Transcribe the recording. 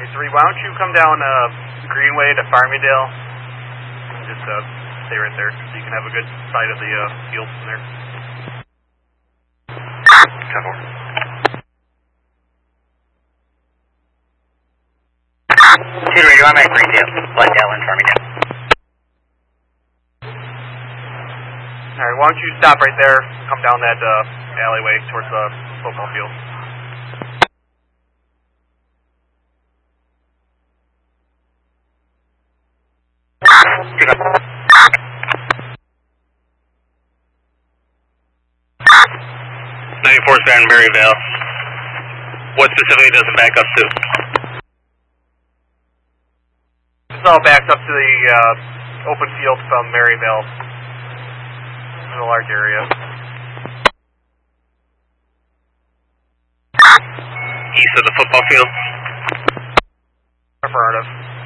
33, why don't you come down Greenway to Farmingdale and just stay right there so you can have a good sight of the field from there. Cover. Two radio, I'm at Greendale, Glendale and Farmingdale. Alright, why don't you stop right there, come down that alleyway towards the football field. Pick up. 94 Span Maryvale. What specifically does it back up to? It's all backed up to the open field from Maryvale. In a large area. East of the football field? Affirmative.